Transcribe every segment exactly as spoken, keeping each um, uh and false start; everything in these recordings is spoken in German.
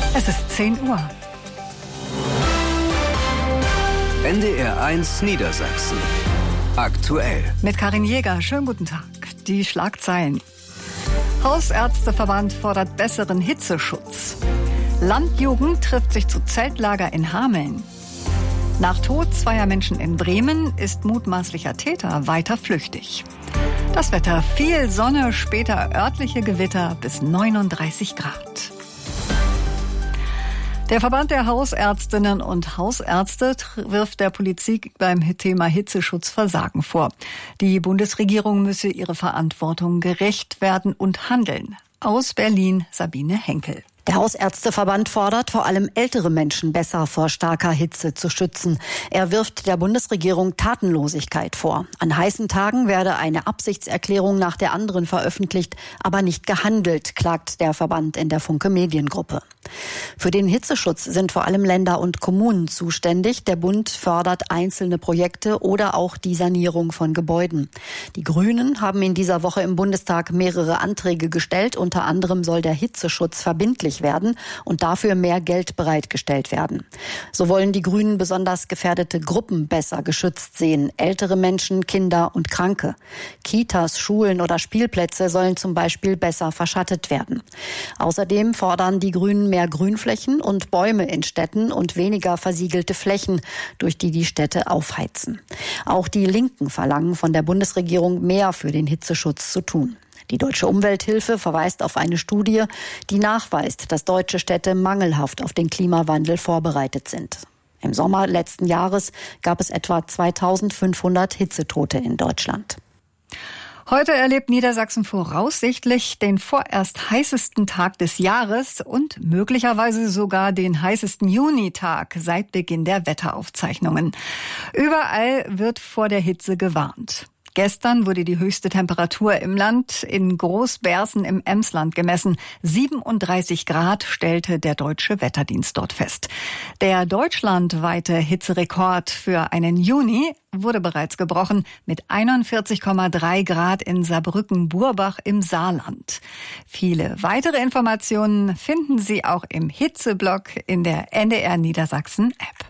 Es ist zehn Uhr. N D R eins Niedersachsen. Aktuell. Mit Karin Jäger. Schönen guten Tag. Die Schlagzeilen. Hausärzteverband fordert besseren Hitzeschutz. Landjugend trifft sich zu Zeltlager in Hameln. Nach Tod zweier Menschen in Bremen ist mutmaßlicher Täter weiter flüchtig. Das Wetter: viel Sonne, später örtliche Gewitter bis neununddreißig Grad. Der Verband der Hausärztinnen und Hausärzte wirft der Politik beim Thema Hitzeschutz Versagen vor. Die Bundesregierung müsse ihrer Verantwortung gerecht werden und handeln. Aus Berlin Sabine Henkel. Der Hausärzteverband fordert, vor allem ältere Menschen besser vor starker Hitze zu schützen. Er wirft der Bundesregierung Tatenlosigkeit vor. An heißen Tagen werde eine Absichtserklärung nach der anderen veröffentlicht, aber nicht gehandelt, klagt der Verband in der Funke Mediengruppe. Für den Hitzeschutz sind vor allem Länder und Kommunen zuständig. Der Bund fördert einzelne Projekte oder auch die Sanierung von Gebäuden. Die Grünen haben in dieser Woche im Bundestag mehrere Anträge gestellt. Unter anderem soll der Hitzeschutz verbindlich werden und dafür mehr Geld bereitgestellt werden. So wollen die Grünen besonders gefährdete Gruppen besser geschützt sehen: ältere Menschen, Kinder und Kranke. Kitas, Schulen oder Spielplätze sollen zum Beispiel besser verschattet werden. Außerdem fordern die Grünen mehr Grünflächen und Bäume in Städten und weniger versiegelte Flächen, durch die die Städte aufheizen. Auch die Linken verlangen von der Bundesregierung, mehr für den Hitzeschutz zu tun. Die Deutsche Umwelthilfe verweist auf eine Studie, die nachweist, dass deutsche Städte mangelhaft auf den Klimawandel vorbereitet sind. Im Sommer letzten Jahres gab es etwa zweitausendfünfhundert Hitzetote in Deutschland. Heute erlebt Niedersachsen voraussichtlich den vorerst heißesten Tag des Jahres und möglicherweise sogar den heißesten Junitag seit Beginn der Wetteraufzeichnungen. Überall wird vor der Hitze gewarnt. Gestern wurde die höchste Temperatur im Land in Großbersen im Emsland gemessen. siebenunddreißig Grad stellte der Deutsche Wetterdienst dort fest. Der deutschlandweite Hitzerekord für einen Juni wurde bereits gebrochen mit einundvierzig Komma drei Grad in Saarbrücken-Burbach im Saarland. Viele weitere Informationen finden Sie auch im Hitzeblog in der N D R Niedersachsen App.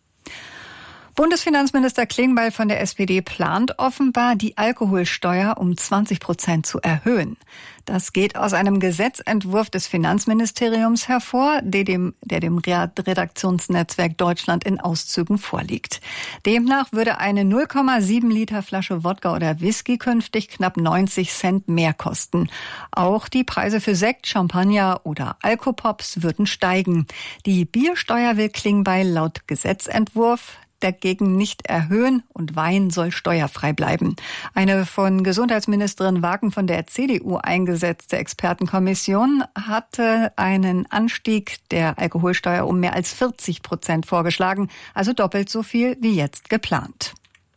Bundesfinanzminister Klingbeil von der S P D plant offenbar, die Alkoholsteuer um zwanzig Prozent zu erhöhen. Das geht aus einem Gesetzentwurf des Finanzministeriums hervor, der dem, der dem Redaktionsnetzwerk Deutschland in Auszügen vorliegt. Demnach würde eine null Komma sieben Liter Flasche Wodka oder Whisky künftig knapp neunzig Cent mehr kosten. Auch die Preise für Sekt, Champagner oder Alkopops würden steigen. Die Biersteuer will Klingbeil laut Gesetzentwurf dagegen nicht erhöhen und Wein soll steuerfrei bleiben. Eine von Gesundheitsministerin Wagen von der C D U eingesetzte Expertenkommission hatte einen Anstieg der Alkoholsteuer um mehr als vierzig Prozent vorgeschlagen, also doppelt so viel wie jetzt geplant.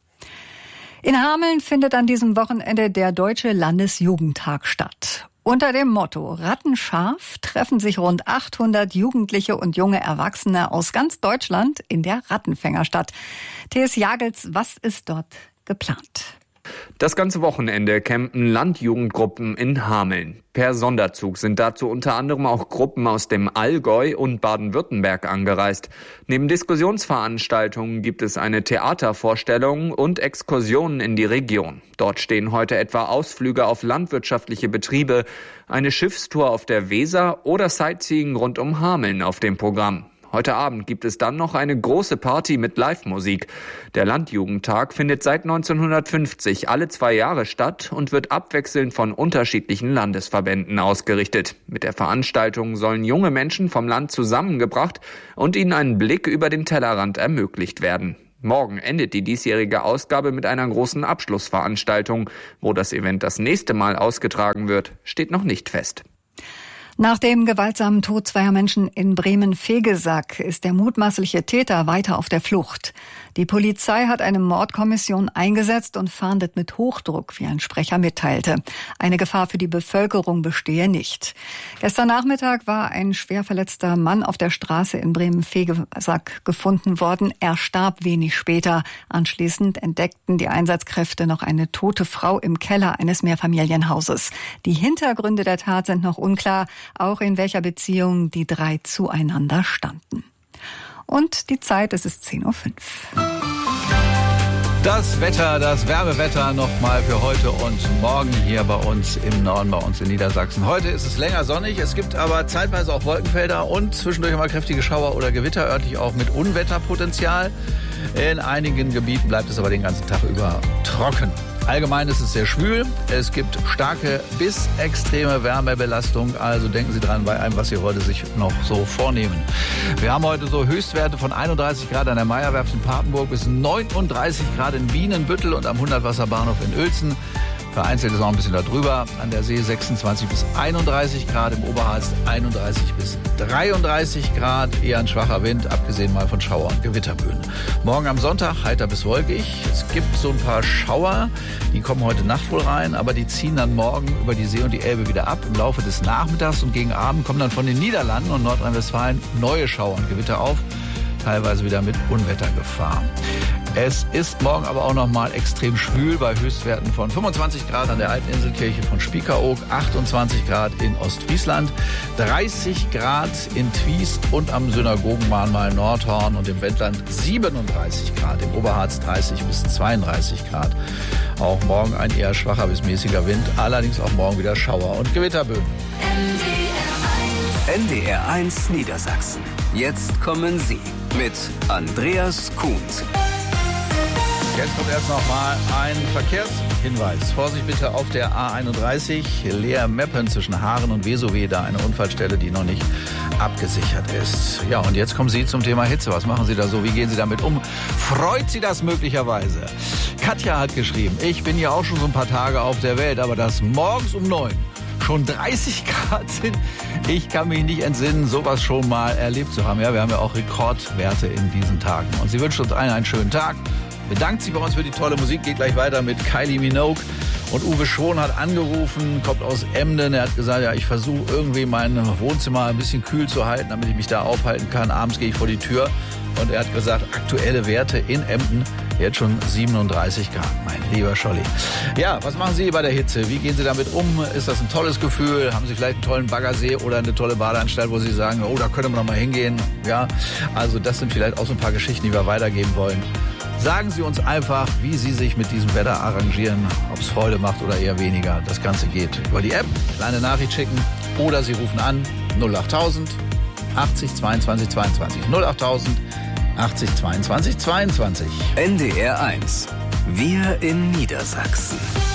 In Hameln findet an diesem Wochenende der Deutsche Landesjugendtag statt. Unter dem Motto Rattenscharf treffen sich rund achthundert Jugendliche und junge Erwachsene aus ganz Deutschland in der Rattenfängerstadt. T S Jagels, was ist dort geplant? Das ganze Wochenende campen Landjugendgruppen in Hameln. Per Sonderzug sind dazu unter anderem auch Gruppen aus dem Allgäu und Baden-Württemberg angereist. Neben Diskussionsveranstaltungen gibt es eine Theatervorstellung und Exkursionen in die Region. Dort stehen heute etwa Ausflüge auf landwirtschaftliche Betriebe, eine Schiffstour auf der Weser oder Sightseeing rund um Hameln auf dem Programm. Heute Abend gibt es dann noch eine große Party mit Live-Musik. Der Landjugendtag findet seit neunzehnhundertfünfzig alle zwei Jahre statt und wird abwechselnd von unterschiedlichen Landesverbänden ausgerichtet. Mit der Veranstaltung sollen junge Menschen vom Land zusammengebracht und ihnen einen Blick über den Tellerrand ermöglicht werden. Morgen endet die diesjährige Ausgabe mit einer großen Abschlussveranstaltung. Wo das Event das nächste Mal ausgetragen wird, steht noch nicht fest. Nach dem gewaltsamen Tod zweier Menschen in Bremen-Vegesack ist der mutmaßliche Täter weiter auf der Flucht. Die Polizei hat eine Mordkommission eingesetzt und fahndet mit Hochdruck, wie ein Sprecher mitteilte. Eine Gefahr für die Bevölkerung bestehe nicht. Gestern Nachmittag war ein schwer verletzter Mann auf der Straße in Bremen-Vegesack gefunden worden. Er starb wenig später. Anschließend entdeckten die Einsatzkräfte noch eine tote Frau im Keller eines Mehrfamilienhauses. Die Hintergründe der Tat sind noch unklar. auch in welcher Beziehung die drei zueinander standen. Und die Zeit, es ist zehn Uhr fünf. Das Wetter, das Wärmewetter nochmal für heute und morgen hier bei uns im Norden, bei uns in Niedersachsen. Heute ist es länger sonnig, es gibt aber zeitweise auch Wolkenfelder und zwischendurch mal kräftige Schauer oder Gewitter, örtlich auch mit Unwetterpotenzial. In einigen Gebieten bleibt es aber den ganzen Tag über trocken. Allgemein ist es sehr schwül. Es gibt starke bis extreme Wärmebelastung. Also denken Sie dran bei allem, was Sie heute sich noch so vornehmen. Wir haben heute so Höchstwerte von einunddreißig Grad an der Meierwerft in Papenburg bis neununddreißig Grad in Bienenbüttel und am Hundertwasserbahnhof in Uelzen. Vereinzelt ist noch ein bisschen darüber. An der See sechsundzwanzig bis einunddreißig Grad, im Oberharz einunddreißig bis dreiunddreißig Grad. Eher ein schwacher Wind, abgesehen mal von Schauer- und Gewitterböen. Morgen am Sonntag heiter bis wolkig. Es gibt so ein paar Schauer, die kommen heute Nacht wohl rein, aber die ziehen dann morgen über die See und die Elbe wieder ab. Im Laufe des Nachmittags und gegen Abend kommen dann von den Niederlanden und Nordrhein-Westfalen neue Schauer und Gewitter auf. Teilweise wieder mit Unwettergefahr. Es ist morgen aber auch noch mal extrem schwül bei Höchstwerten von fünfundzwanzig Grad an der Alten Inselkirche von Spiekeroog, achtundzwanzig Grad in Ostfriesland, dreißig Grad in Twiest und am Synagogenmahnmal Nordhorn und im Wendland siebenunddreißig Grad, im Oberharz dreißig bis zweiunddreißig Grad. Auch morgen ein eher schwacher bis mäßiger Wind, allerdings auch morgen wieder Schauer- und Gewitterböen. N D R eins Niedersachsen. Jetzt kommen Sie mit Andreas Kuhns. Jetzt kommt erst noch mal ein Verkehrshinweis. Vorsicht bitte auf der A einunddreißig, Leer-Meppen zwischen Haaren und Vesowe, da eine Unfallstelle, die noch nicht abgesichert ist. Ja, und jetzt kommen Sie zum Thema Hitze. Was machen Sie da so? Wie gehen Sie damit um? Freut Sie das möglicherweise? Katja hat geschrieben, ich bin ja auch schon so ein paar Tage auf der Welt, aber dass morgens um neun schon dreißig Grad sind, ich kann mich nicht entsinnen, sowas schon mal erlebt zu haben. Ja, wir haben ja auch Rekordwerte in diesen Tagen. Und sie wünscht uns allen einen schönen Tag. Bedankt sich bei uns für die tolle Musik, geht gleich weiter mit Kylie Minogue. Und Uwe Schon hat angerufen, kommt aus Emden. Er hat gesagt, ja, ich versuche irgendwie mein Wohnzimmer ein bisschen kühl zu halten, damit ich mich da aufhalten kann. Abends gehe ich vor die Tür. Und er hat gesagt, aktuelle Werte in Emden, jetzt schon siebenunddreißig Grad, mein lieber Scholli. Ja, was machen Sie bei der Hitze? Wie gehen Sie damit um? Ist das ein tolles Gefühl? Haben Sie vielleicht einen tollen Baggersee oder eine tolle Badeanstalt, wo Sie sagen, oh, da könnte man noch mal hingehen? Ja, also das sind vielleicht auch so ein paar Geschichten, die wir weitergeben wollen. Sagen Sie uns einfach, wie Sie sich mit diesem Wetter arrangieren, ob es Freude macht oder eher weniger. Das Ganze geht über die App, kleine Nachricht schicken oder Sie rufen an null achttausend achtzig zweiundzwanzig zweiundzwanzig. null achttausend achtzig zweiundzwanzig zweiundzwanzig. N D R eins. Wir in Niedersachsen.